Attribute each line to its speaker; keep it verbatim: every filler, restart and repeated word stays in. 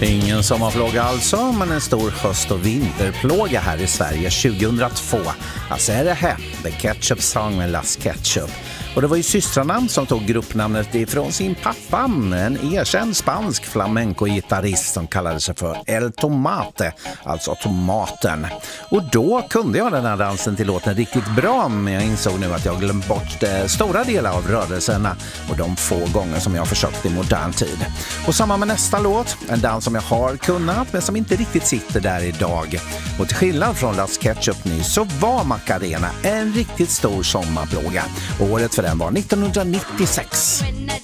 Speaker 1: Ingen sommarplåga alltså, men en stor höst- och vinterplåga här i Sverige tjugohundratvå. Alltså är det här, The Ketchup Song med Las Ketchup. Och det var ju systrarna som tog gruppnamnet ifrån sin pappa, en erkänd spansk flamenco-gitarrist som kallade sig för El Tomate, alltså tomaten. Och då kunde jag den här dansen till låten riktigt bra, men jag insåg nu att jag glömt bort eh, stora delar av rörelserna och de få gånger som jag har försökt i modern tid. Och samma med nästa låt, en dans som jag har kunnat men som inte riktigt sitter där idag. Och till skillnad från Las Ketchup nyss så var Macarena en riktigt stor sommarplåga. Året för den var nittonhundranittiosex.